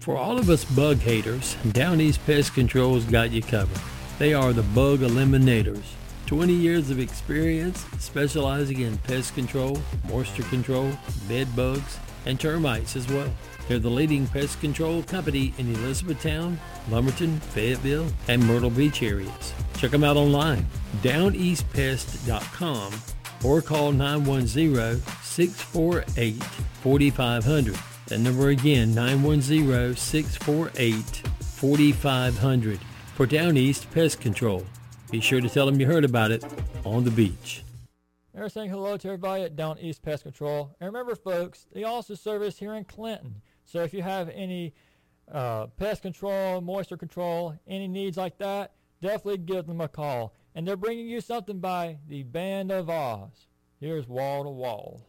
For all of us bug haters, Down East Pest Control's got you covered. They are the bug eliminators. 20 years of experience specializing in pest control, moisture control, bed bugs, and termites as well. They're the leading pest control company in Elizabethtown, Lumberton, Fayetteville, and Myrtle Beach areas. Check them out online, downeastpest.com, or call 910-648-4500. That number again, 910-648-4500 for Down East Pest Control. Be sure to tell them you heard about it on the beach. We're saying hello to everybody at Down East Pest Control. And remember, folks, they also service here in Clinton. So if you have any pest control, moisture control, any needs like that, definitely give them a call. And they're bringing you something by the Band of Oz. Here's Wall to Wall.